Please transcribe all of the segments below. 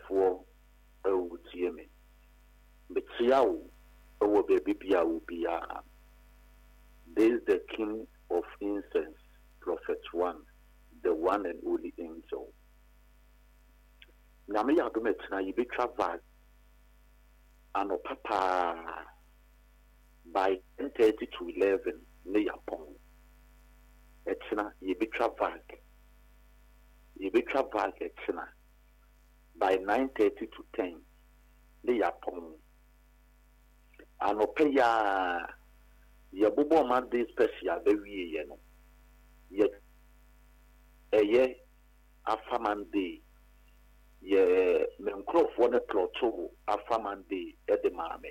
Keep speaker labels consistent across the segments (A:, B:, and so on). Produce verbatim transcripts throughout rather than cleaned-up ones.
A: for a utieme. But Siao, our baby Piao Pia. This is the king of incense, Prophet One, the one and only angel. Namia Dometina, you be traveled. And papa by ten thirty to eleven, lay upon. Etina, you be traveled. You be traveled, Etina. By nine thirty to ten, lay upon. And opaya, ya bobo man day special, very yeno. Yet, a year after Monday. Ye men crop for the plateau after Monday at the mame.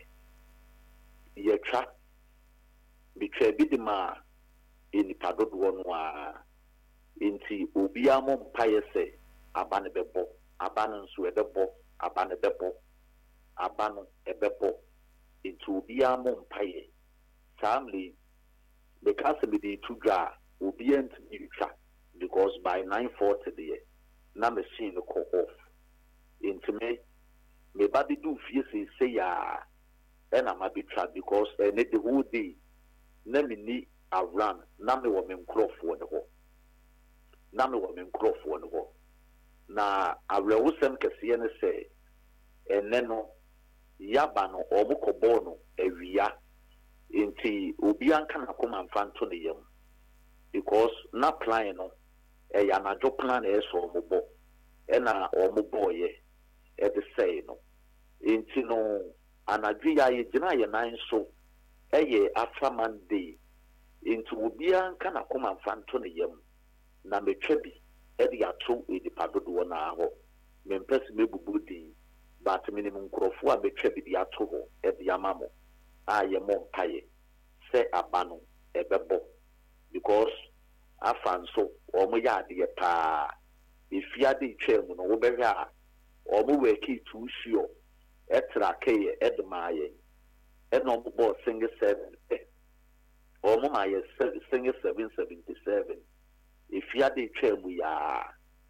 A: Ye trap betray bidima in the padod one wa inti ubiamo payese abane bebo abanan suedebo abane bebo abano ebebo into ubiamo paye family because me the two dra ubient yucha because by nine forty the na machine ko off. Into me, me body do fierce say ya, and I'm a bit trapped because I need the whole day. Name me a run, name woman crow for the hole. Name woman crow for the hole. Na a real sem can say, and then no yabano or mukobono every year into Ubian can come and fan to the young because not playing no a yanajo plan is or mobo and a or moboye. At the say no, into no, and Adria Jena nine so, a year after Monday, into Ubian can come and fan Tony Yam, Name Trebi, Eddie Atu in the Padoduana, Mempress Mebu Budi, but minimum Crofua be Trebi the Atu, at the Amamo, I am on paye, say Abano, a bebo, because I found so, or my yard, pa, if you had the chairman over here. Omu weki too sure. Etra keye edmaye. Eno bo single seven. Omu maye single seven seventy seven. If you had the chair we are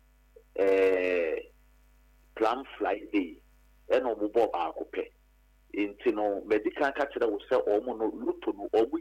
A: eh plan flight day. Eno mu bo ba kope. Inti no medical catcher will say omu no luto no omu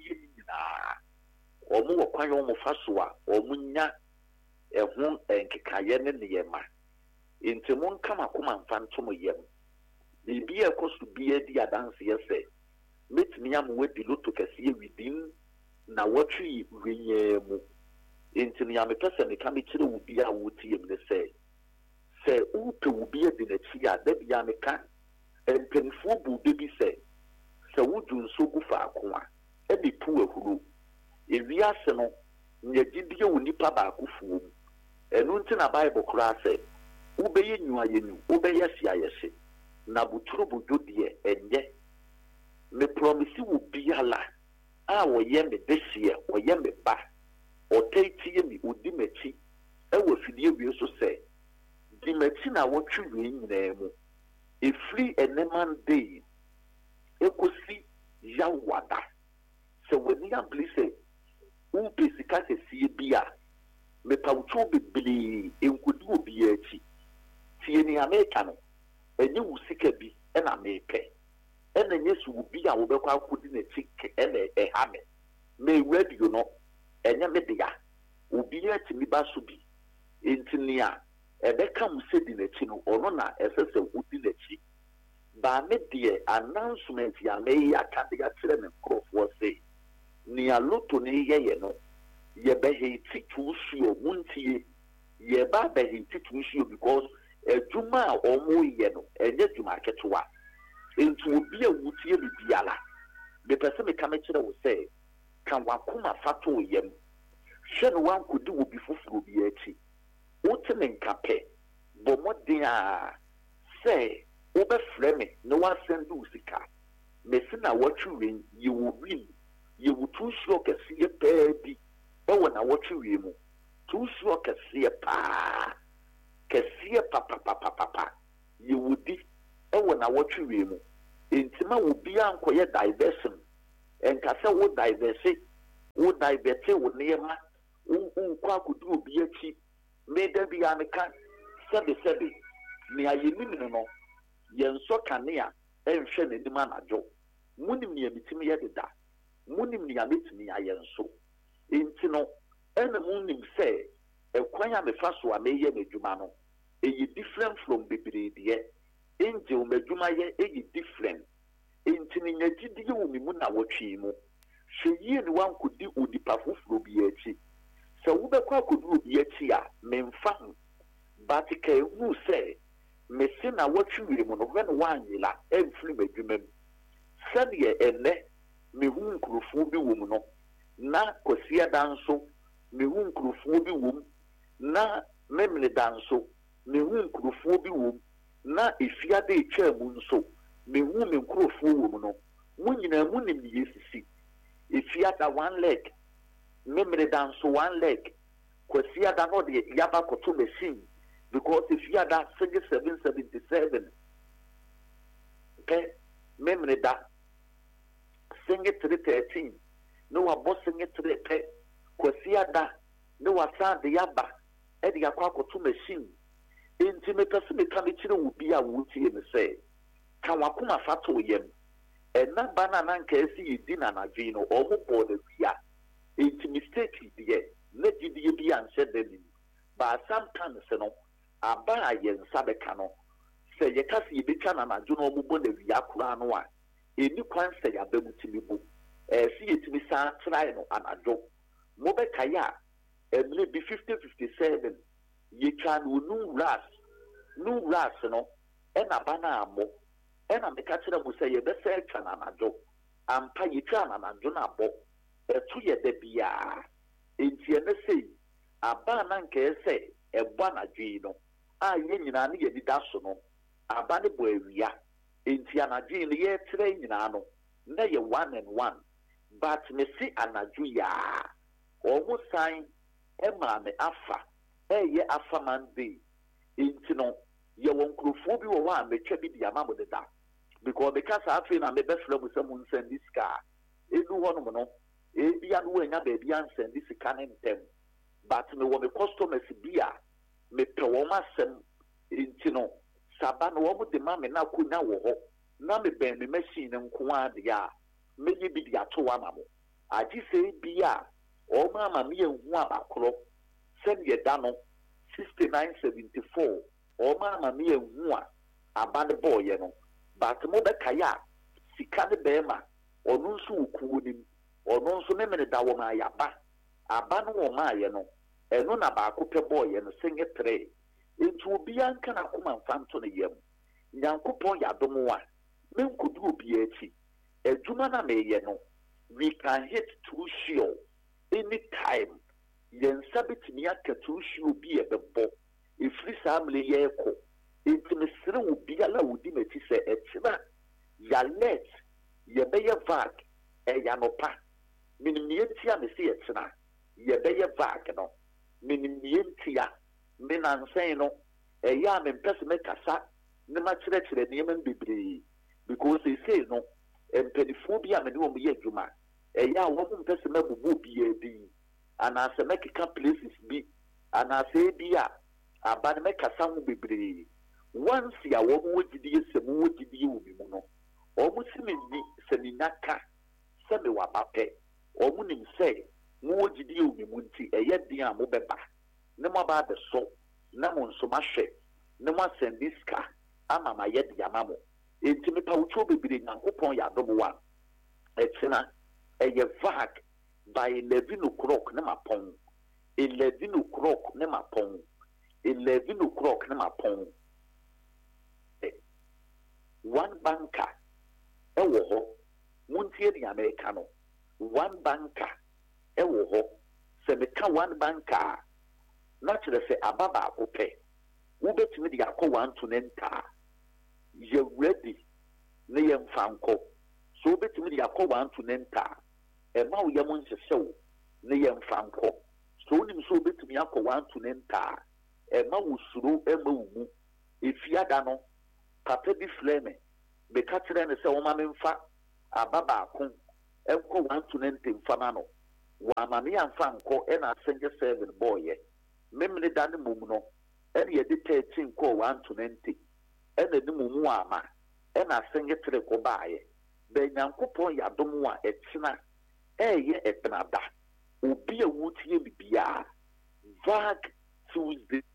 A: yina. Omu wakwanyo omu faswa. Omu nya ehun enkikaye ne niyema. Into one come a come and phantom yem. The beer cost to be a dear dance, yes, say. Meet me am with the look to see within now what tree ring into me am a person the committee will be a wood team, they say. Say, Upe will be a dinner chia, that be a can, and penfubu baby say. So would you so go for a coin, and be poor who. In the arsenal, near Gidio Nipa Bakufu, and until a Bible class say. Ubeye nyua yenu, ubeye siya yese. Na buturu bujudie enye. Me promisi ubiyala. A woyeme desiye, woyeme ba. Oteitiye mi udimechi. Ewe fidye wiyoso se. Dimechi na wochu yuinemu. Ifli eneman dey. Ekosi ya wada. Se weni ya blise. Ube sikase siye biya. Me pa uchu bibili. Enkudu ubiyechi. Tieni Americano, and you will seek a bee, and I may pay. And then yes, will be our work out in a chick and a hammer. May read you know, and Yamedia will be at Mibasubi. In Tinia, and they come said in a chino or nona as a wood in a chick. But mid dear announcement, ya may a candidacy and cross was say. Near Luto near no, ye behe titus your muntie, ye babe titus you because. A Juma or more yeno, and yet you market to what? Into be a woody biala. The person coming to will say, Can Wakuma Fato yem? Shen one could do before through the eighty. Otening cape, but what they are say, over Fleming, no one send Lucica. Messina what you win, you will win. You will too sure can see a baby. Oh, when I watch you, you too sure can see a pa. Kesiye papa papa papa you would be and when I watch you intima will be unquiet diversion and Cassa would diverse would divert would near ma who could do be a cheap made there be an account sebi sebi ne ayenim no yenso kanea enhwe n'anim anadwo munim ne amitimi ye deda munim ne amitimi ayenso enti no ena munim se ekwan a mefa so a meye medwuma no eyi different from bebrede enje o medwuma ye eyi different enti ne nyagidi wo mimu na wotwe mu hweye ne wankodi odipa foforo bi achi se wo bekwa akodi obi achi a memfa but kai hu se mesi na wotwe mu no when wanyela emfiri medwuma mu sɛdeɛ ɛnɛ mehu nkurɔfoɔ bi wɔ mu no na kɔsia danso mehu nkurɔfoɔ bi wɔ mu na memene danso mehu nkurɔfoɔ bi wɔ mu na efiade etwa mu nso mehu me nkurɔfoɔ wɔ mu no mu nyinaa mu nim ne yesisi efiada one leg memene danso one leg kɔsia da no de yaba kɔto machine because efiada seven seventy-seven okay memene da sing it three thirteen no wa boss sing it three pe kwasiada no wa sa de yaba e de akwa akoto machine enti me pese me ka me kire wo bia wo tie me say ka wakoma fato yem e na bana na nka esi yedi na na dwi no o mo bo de bia enti mistake de na gidie bia nse de ni ba sometimes no aba ayen sabe ka no se ye ka se ye na na dwo no mo bo de bia kura no a eni kwan se ya bemutimi bu eh si yetimi sa try no anadwo mo be kaya emle bi fifty fifty-seven ye twa no nu ras nu ras no e na bana amo e na meka kire mo se ye be se twa na anadwo ampa ye twa na anadwo na abo etu ye da bia enti ene sei aba na nka ese ebo anadwo no a ye nyina ne ye dida so no aba ne bo awia enti anadwo ne ye tere nyina no na ye one and one but me si anadwo ya omo sign e ma me afa e ye afa mande enti no ye won krofo bi wo wa me twa bi dia ma mo deda because because afi na me be fle mo se mo nsend this car enu hono mo no e bia no anya ba bia nsend this car ntem but me wo me customers bia me pe wo ma sem enti no saba no wo de ma me na kunya wo ho na me ben me machine nko ade ya me ye bi dia to wa ma mo agi se bia o ma ma me hu abakro sem ye da no sixty-nine seventy-four o ma ma me hu a abade boy ye no but mo be kaya sika de be ma onu nso okuo nim onu nso me me da wo ma ya ba aba no wo ma ye no eno na ba ko pe boy ye no senye tre enti obi anka na kuma mfanto ne yam nyankopon ya domo wa menkudu obi achi adwuma na me ye no we can hit too sure anytime yen sabitimi aka too sure bi e bebo ifri samle ye ko enti mesere obi ala wodi meti se etina ya let ye be ye vag e ya no pa minim ye tia me se etina ye be ye vag no minim ye tia me nan say no e ya me pese me kasa ne ma kire kire ne yem bebre because they say no empedifo bi a me ne wo ye adwuma e ya wo mo pese me bubu bi e bi ana se me kika places bi ana se bi a aba ne me kasa ho bebre once ya wo mo gidi se mo wo gidi wo bi mu no o mo si me ni se ni naka se me wa bape o mo nim se mo wo gidi wo bi mu nti e ye din a mo beba ne mo ba de so na mo nso ma hwe ne mo send this car ama ma ye de ama mo enti me pa ucho bebire nyankopon ya domo wa etina e ye vag by eleven o'clock ne ma pon eleven o'clock ne ma pon eleven o'clock ne ma pon one banker e wo ho muntie di America no one banker e wo ho se me ka one banker na kire se ababa akopɛ wo betimi di akɔ one to nenta ye ready ne ye mfanko so wo betimi di akɔ one to nenta e ma wo ye mo nhyehyɛw ne ye mfanko so wonim so wo betimi akɔ one to nenta e ma wo suro e ma wo mu efiada no papa bi fleme be ka kire ne se wo ma me mfa ababa akon e kɔ one to nenta mfa no wa ma me amfa nkɔ e na senge seven boy ye memle da ne mum no ɛna yɛde thirteen kɔɔ one to ninety ɛna ne mu mu ama ɛna asɛnge tere kɔ baayɛ bɛɛ nyankopɔn yɛ adom a ɛtena ɛyɛ ɛbenada obi a wotie bibiara vague Tuesday